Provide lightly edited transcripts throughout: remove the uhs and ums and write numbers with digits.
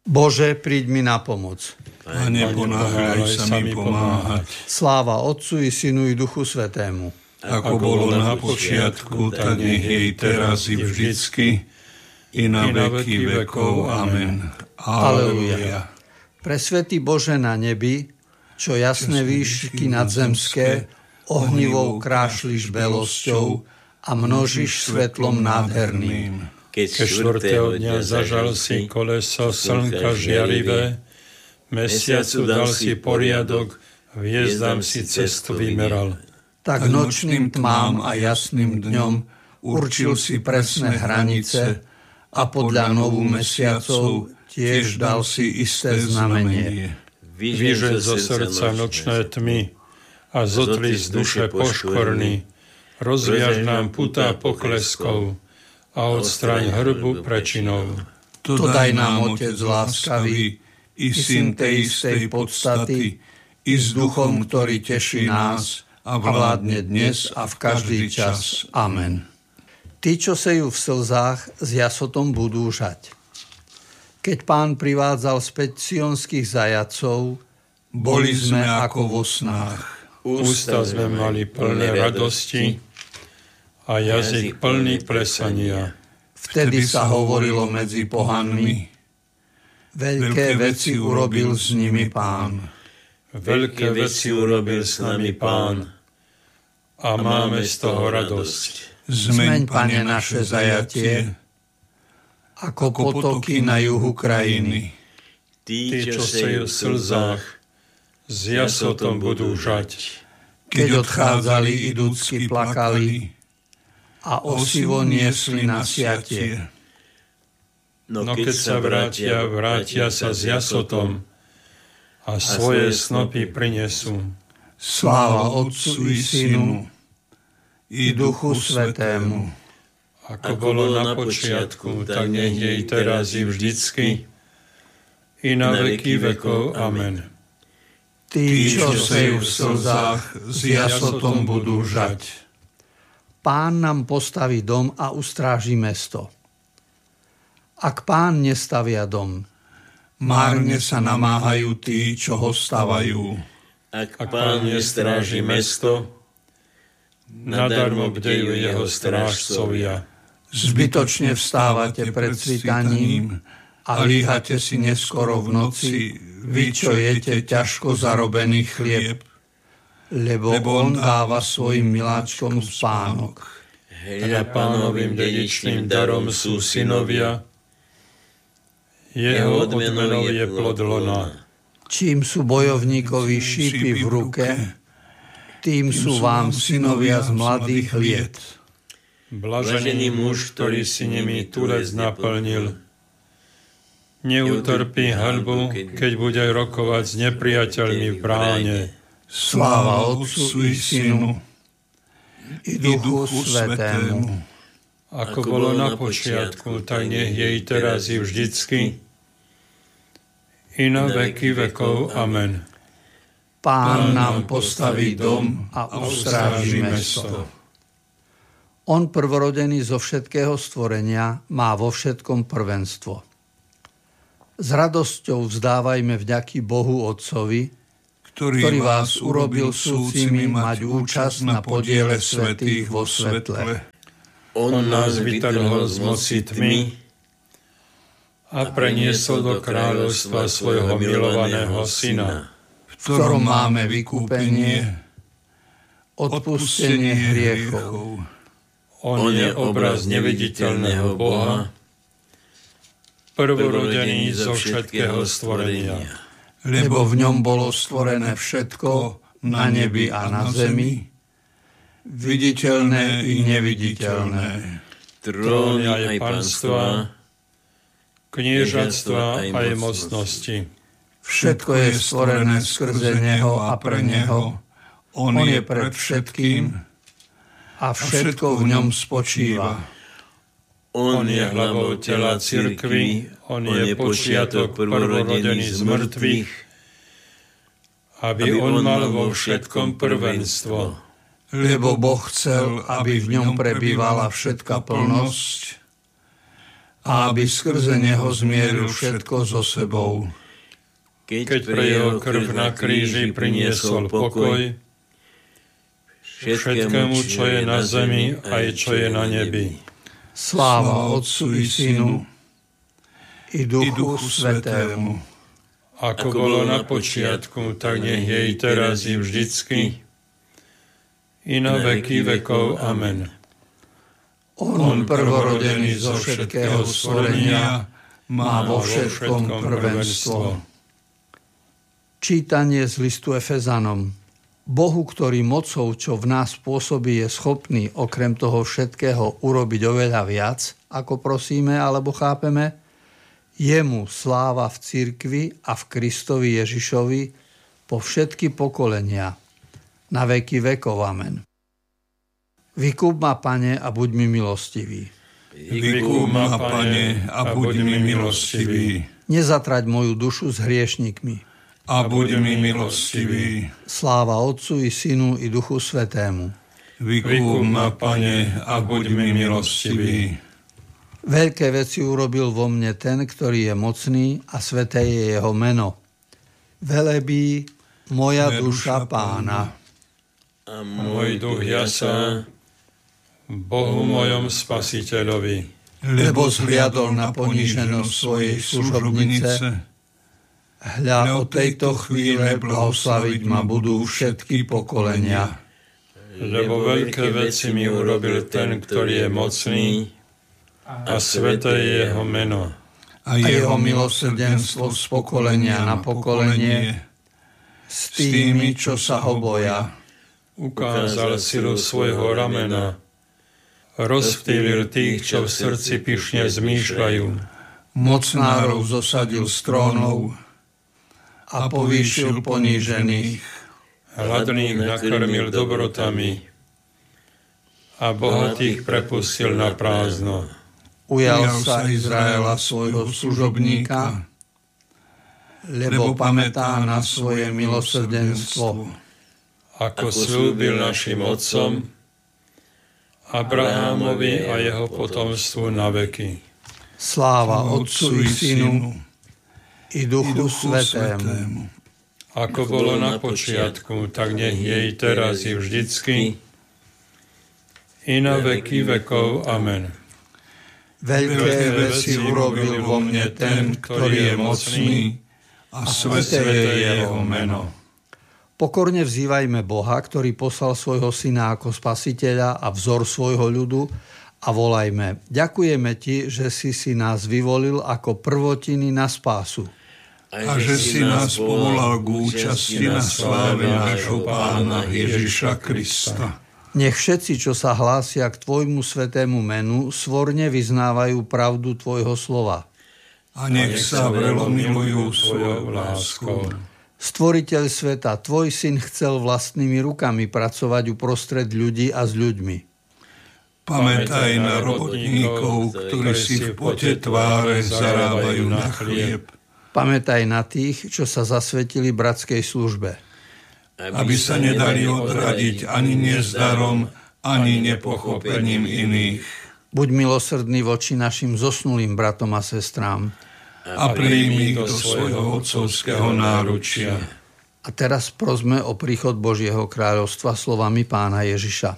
Bože, príď mi na pomoc. Pane, ponáhľaj sa mi pomáhať. Sláva Otcu i Synu i Duchu Svätému. Ako bolo na počiatku, tak nech jej teraz i vždycky, i na veky vekov. Amen. Aleluja. Presvätý Bože na nebi, čo jasné výšky nadzemské ohnivou krášliš belosťou a množíš svetlom nádherným. Keď štvrtého dňa zažal si koleso slnka žiarivé, mesiacu dal si poriadok, hviezdam si cestu vymeral. Tak nočným tmám a jasným dňom určil si presné hranice a podľa novu mesiacov tiež dal si isté znamenie. Vyžeň zo srdca nočné tmy a zotri z duše poškvrny. Rozviaž nám putá pokleskov a odstraň hrbu prečinov. To daj nám, Otec láskavý, i Syn tej istej podstaty, i s Duchom, ktorý teší nás a vládne dnes a v každý čas. Amen. Tí, čo sejú v slzách, s jasotom budú žať. Keď Pán privádzal späť sionských zajacov, boli sme ako vo snách. Ústa sme mali plné radosti a jazyk plný plesania. Vtedy sa hovorilo medzi pohanmi, veľké veci urobil s nimi Pán. Veľké veci urobil s nami Pán a máme z toho radosť. Zmeň, Pane, naše zajatie, ako potoky na juhu krajiny. Tí, čo sejú v slzách, s jasotom budú žať. Keď odchádzali, idúcky plakali a osivo niesli na siatie. No keď sa vrátia sa s jasotom a svoje snopy prinesú. Sláva Otcu i Synu i Duchu Svätému. Ako bolo na počiatku, tak nech je i teraz i vždycky, i na veky vekov. Amen. Tí, čo sejú v slzách, s jasotom budú žať. Pán nám postaví dom a ustráži mesto. Ak Pán nestavia dom, márne sa namáhajú tí, čo ho stavajú. Ak Pán nestráži mesto, nadarmo bdejú jeho strážcovia. Zbytočne vstávate pred svitaním a líhate si neskoro v noci, vy, čo jete ťažko zarobený chlieb, lebo on dáva svojim miláčkom spánok. Hľa Pánovým dedičným darom sú synovia, jeho odmenou je plod lona. Čím sú bojovníkovi šípy v ruke, tým sú vám synovia z mladých liet. Blažený muž, ktorý si nimi tulec naplnil, neutrpí hanbu, keď bude rokovať s nepriateľmi v bráne. Sláva Otcu i Synu i Duchu Svätému. Ako bolo na počiatku, tak nech je i teraz i vždycky, i na veky vekov. Amen. Pán nám postaví dom a ustráži mesto. On, prvorodený zo všetkého stvorenia, má vo všetkom prvenstvo. S radosťou vzdávajme vďaky Bohu Otcovi, ktorý vás urobil súcimi mať účasť na podiele svätých vo svetle. On nás vytrhol z moci tmy a preniesol do kráľovstva svojho milovaného Syna, v ktorom máme vykúpenie, odpustenie hriechov. On je obraz neviditeľného Boha, prvorodený zo všetkého stvorenia. Lebo v ňom bolo stvorené všetko na nebi a na zemi, viditeľné i neviditeľné. Tróny aj panstva, kniežatstva aj mocnosti. Všetko je stvorené skrze Neho a pre Neho. On je pred všetkým a všetko v ňom spočíva. On je hlavou tela cirkvi, on je počiatok prvorodený z mŕtvych, aby on mal vo všetkom prvenstvo. Lebo Boh chcel, aby v ňom prebývala všetká plnosť a aby skrze neho zmieril všetko so sebou. Keď pre jeho krv na kríži priniesol pokoj všetkému, čo je na zemi, aj čo je na nebi. Sláva Otcu i Synu i Duchu Svätému. Ako bolo na počiatku, tak nech je i teraz i vždycky, i na veky vekov. Amen. On prvorodený zo všetkého stvorenia má vo všetkom prvenstvo. Čítanie z listu Efezanom. Bohu, ktorý mocou, čo v nás pôsobí, je schopný okrem toho všetkého urobiť oveľa viac, ako prosíme alebo chápeme, jemu sláva v cirkvi a v Kristovi Ježišovi po všetky pokolenia, na veky vekov. Amen. Vykúp ma, Pane, a buď mi milostivý. Vykúp ma, Pane, a buď mi milostivý. Nezatrať moju dušu s hriešnikmi. A buď mi milostivý. Sláva Otcu i Synu i Duchu Svätému. Vykúp ma, Pane, a buď mi milostivý. Veľké veci urobil vo mne ten, ktorý je mocný, a sväté je jeho meno. Velebí moja duša Pána. A môj duch jasá Bohu mojom Spasiteľovi. Lebo zhliadol na poníženosť svojej služobnice. Hľa, od tejto chvíle blahoslaviť ma budú všetky pokolenia. Lebo veľké veci mi urobil ten, ktorý je mocný, a sväté je jeho meno. A jeho milosrdenstvo z pokolenia na pokolenie s tými, čo sa ho boja. Ukázal silu svojho ramena. Rozptýlil tých, čo v srdci pyšne zmýšľajú. Mocnárov zosadil z trónov a povýšil ponížených. Hladných nakrmil dobrotami a bohatých prepustil na prázdno. Ujal sa Izraela svojho služobníka, lebo pamätá na svoje milosrdenstvo. Ako slúbil našim otcom, Abrahámovi a jeho potomstvu na veky. Sláva Otcu i Synu i Duchu Svätému. Ako bolo na počiatku, tak nech je i teraz i vždycky, i na veky vekov. Amen. Veľké veci urobil vo mne ten, ktorý je mocný, a sväté je jeho meno. Pokorne vzývajme Boha, ktorý poslal svojho Syna ako Spasiteľa a vzor svojho ľudu, a volajme: Ďakujeme Ti, že si nás vyvolil ako prvotiny na spásu. A že si nás povolal k účasti na sláve nášho Pána Ježiša Krista. Nech všetci, čo sa hlásia k Tvojmu svätému menu, svorne vyznávajú pravdu Tvojho slova. A nech sa vrelo milujú svojou láskou. Stvoriteľ sveta, Tvoj Syn chcel vlastnými rukami pracovať uprostred ľudí a s ľuďmi. Pamätaj na robotníkov, ktorí si v pote tváre zarábajú na chlieb. Pamätaj na tých, čo sa zasvetili bratskej službe. Aby sa nedali odradiť ani nezdarom, ani nepochopením iných. Buď milosrdný voči našim zosnulým bratom a sestrám. A príjmi ich do svojho otcovského náručia. A teraz prosme o príchod Božieho kráľovstva slovami Pána Ježiša.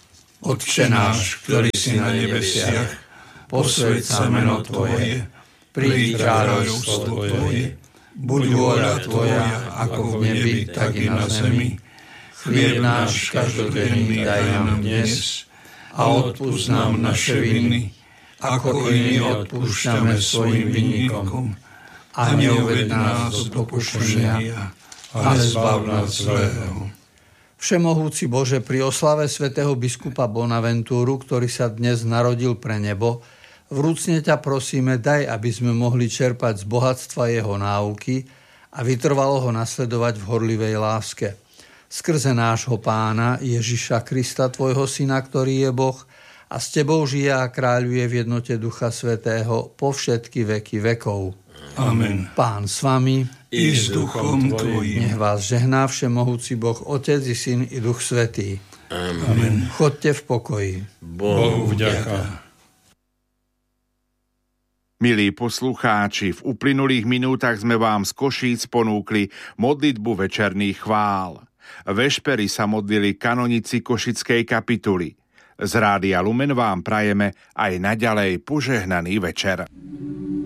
Otče náš, ktorý si na nebesiach, posväť sa meno Tvoje, príď kráľovstvo Tvoje, buď vôľa Tvoja, ako v nebi, tak i na zemi. Chlieb náš každodenný daj nám dnes a odpusť nám naše viny, ako i my odpúšťame svojim vinníkom. A neuved nás do pokušenia, ale zbav nás zlého. Všemohúci Bože, pri oslave svätého biskupa Bonaventúru, ktorý sa dnes narodil pre nebo, vrúcne ťa prosíme, daj, aby sme mohli čerpať z bohatstva jeho náuky a vytrvalo ho nasledovať v horlivej láske. Skrze nášho Pána Ježiša Krista, Tvojho Syna, ktorý je Boh, a s Tebou žije a kráľuje v jednote Ducha Svätého po všetky veky vekov. Amen. Pán s vami i s duchom Tvojím. Nech vás žehná všemohúci Boh, Otec i Syn i Duch Svätý. Amen. Chodte v pokoji. Bohu vďaka. Milí poslucháči, v uplynulých minútach sme vám z Košíc ponúkli modlitbu večerných chvál. Vešpery sa modlili kanonici Košickej kapituly. Z Rádia Lumen vám prajeme aj naďalej požehnaný večer.